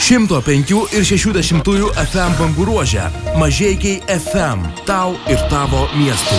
105 ir 60 FM bangų ruože. Mažeikiai FM. Tau ir tavo miestui.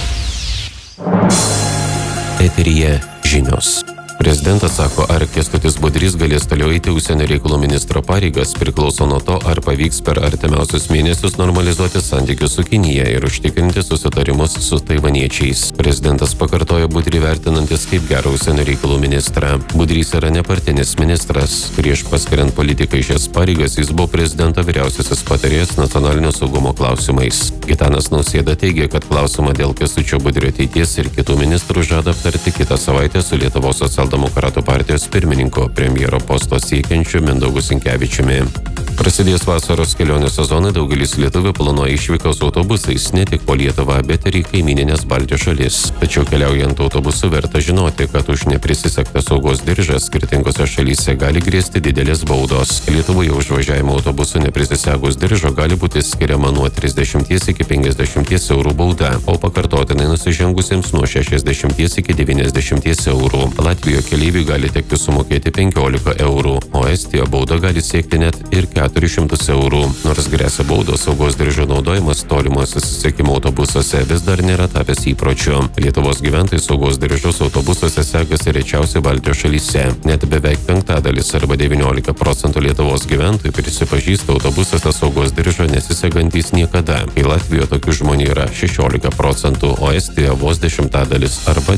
Eteryje žinios. Prezidentas sako, ar Kęstutis Budrys galės toliau eiti užsienio reikalų ministro pareigas, priklauso nuo to, ar pavyks per artimiausius mėnesius normalizuoti santykius su Kinija ir užtikrinti susitarimus su taivaniečiais. Prezidentas pakartojo Budrį vertinantis kaip gerą užsienio reikalų ministrą. Budrys yra nepartinis ministras. Prieš paskiriant politiką į šias pareigas jis buvo prezidento vyriausiasis patarėjas nacionalinio saugumo klausimais. Gitanas Nausėda teigia, kad klausimą dėl Kęstučio Budrio ateities ir kitų ministrų žada aptarti kitą savaitę su Lietuvos Socialdemokratų partijos pirmininko premjero posto siekiančiu Mindaugu Sinkevičiumi. Prasidėjus vasaros kelionių sezonui, daugelis lietuvių planuoja išvykos autobusais ne tik po Lietuvą, bet ir į kaimyninės Baltijos šalis. Tačiau keliaujant autobusu verta žinoti, kad už neprisisegtą saugos diržą skirtingose šalyse gali grėsti didelės baudos. Lietuvoje už važiavimą autobusu neprisisegus diržo gali būti skiriama nuo 30 iki 50 eurų bauda, o pakartotinai nusižengusiems nuo 60 iki 90 eurų. Latvijoje keleiviui gali tekti sumokėti 15 eurų, o Estijoje bauda gali siekti net ir 400 eurų. Nors gresia baudos, saugos diržo naudojimas tolimo susisiekimo autobusuose vis dar nėra tapęs įpročiu. Lietuvos gyventojai saugos diržus autobusuose segasi rečiausiai Baltijos šalyse. Net beveik penktadalis arba 19% Lietuvos gyventojų prisipažįsta autobusuose saugos diržo nesisegantys niekada. Kai Latvijoje tokių žmonių yra 16%, o Estijoje vos 10% arba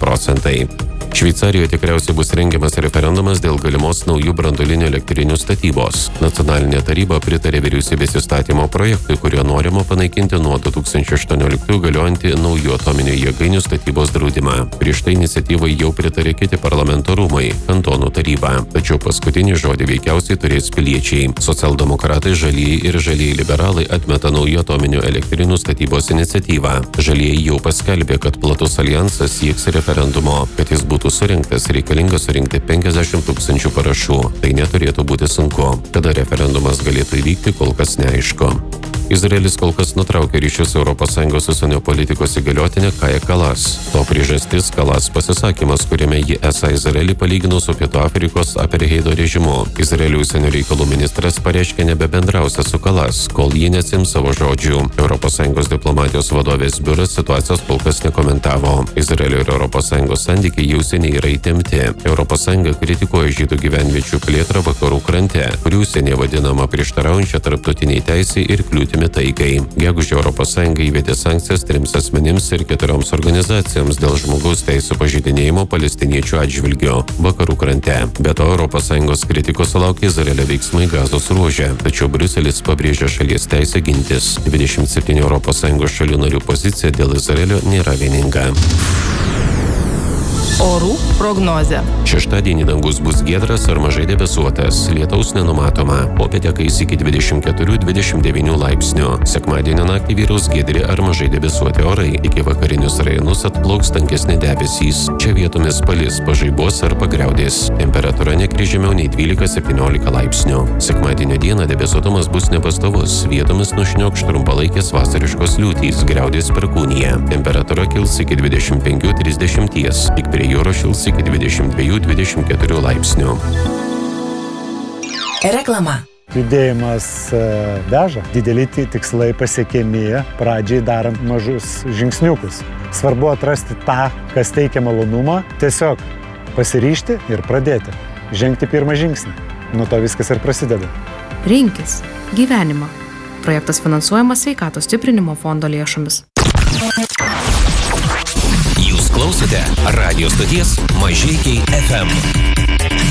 9%. Šveicarijoje tikriausiai bus rengiamas referendumas dėl galimos naujų branduolinių elektrinių statybos. Nacionalinė taryba pritarė vyriausybės įstatymo projektui, kurio norima panaikinti nuo 2018 galiojantį naujų atominių jėgainių statybos draudimą. Prieš tai iniciatyvai jau pritarė kiti parlamento rūmai, kantonų taryba. Tačiau paskutinį žodį veikiausiai turės piliečiai. Socialdemokratai, žalieji ir žalieji liberalai atmeta naujų atominių elektrinių statybos iniciatyvą. Žalieji jau paskelbė, kad platus alijansas sieks referendumo, kad jis būtų surinktas, reikalinga surinkti 50 000 parašų. Tai neturėtų būti sunku. Kada referendumas galėtų įvykti, kol kas neaišku. Izraelis kol kas nutraukė ryšius ES užsienio politikos įgaliotinę Kają Kalas. To priežastis Kalas pasisakymas, kuriame ji esą Izraelį palygino su Pietų Afrikos apartheido režimu. Izraelio užsienio reikalų ministras pareiškė nebebendrausia su Kalas, kol ji neatsiims savo žodžių. ES diplomatijos vadovės biuras situacijos kol kas nekomentavo. Izraelio ir ES santykiai jau seniai yra įtempti. ES kritikuoja žydų gyvenviečių plėtrą vakarų krante, kurių užsienyje vadinama prieštaraujančia tarptautiniai teisei ir kliūtimi taikai. Gegužę ES įvedė sankcijas 3 asmenims ir 4 organizacijoms dėl žmogaus teisų pažeidinėjimo palestiniečių atžvilgiu vakarų krante. Be to, ES kritikos sulaukė Izraelio veiksmai Gazos ruože, tačiau Briuselis pabrėžė šalies teisę gintis. 27 ES šalių narių pozicija dėl Izraelio nėra vieninga. Orų prognozė. Šeštadienį dangus bus giedras ar mažai debesuotas, lietaus nenumatoma. Popietę kais iki 24-29 laipsnių. Sekmadienio naktį vyraus giedri ar mažai debesuoti orai. Iki vakarinius rajonus atplauks tankesni debesys. Čia vietomis palis, pažaibos ar pagriaudės. Temperatūra nekris žemiau nei 12-17 laipsnių. Sekmadienio dieną debesuotumas bus nepastovus. Vietomis nušniokš trumpalaikės vasariškos liūtys, griaudės perkūnija. Temperatūra kils iki 25-30. Tik prie jūros šils iki 22-24 laipsnių. Reklama. Judėjimas veža, dideli tikslai pasiekiami, pradžiai darant mažus žingsniukus. Svarbu atrasti tą, kas teikia malonumą, tiesiog pasiryžti ir pradėti. Žengti pirmą žingsnį. Nuo to viskas ir prasideda. Rinkis gyvenimą. Projektas finansuojamas Sveikatos stiprinimo fondo lėšomis. Jūs klausote radio stoties Mažeikiai FM.